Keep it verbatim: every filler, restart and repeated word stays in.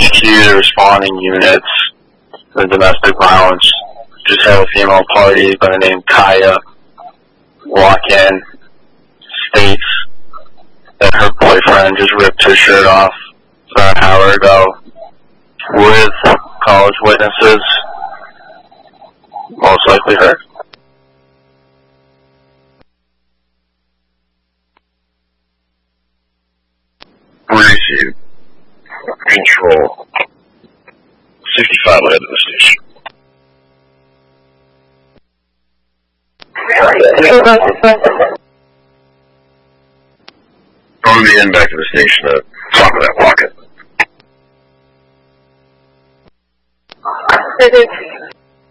Q, the responding units, the domestic violence, just had a female party by the name Kaya walk in, states that her boyfriend just ripped her shirt off about an hour ago with college witnesses, most likely her. Receive. Control. sixty-five will head to the station. Going to the end back to the station at the top of that pocket.